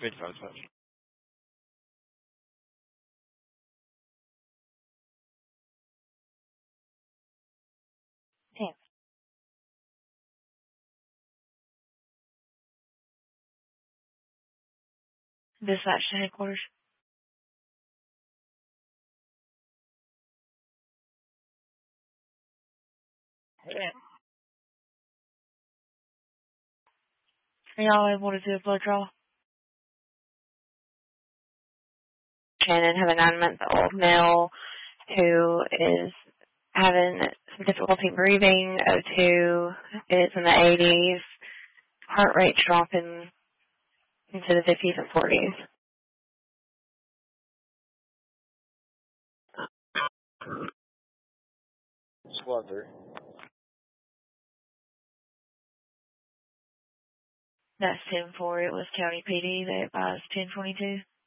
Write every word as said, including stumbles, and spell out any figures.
fifty-five touch. Damn. Dispatch to headquarters. Are y'all able to do a blood draw? And have a nine-month-old male who is having some difficulty breathing. O two is in the eighties. Heart rate dropping into the fifties and forties. Squad three. That's ten four. It was County P D. They advised ten twenty-two.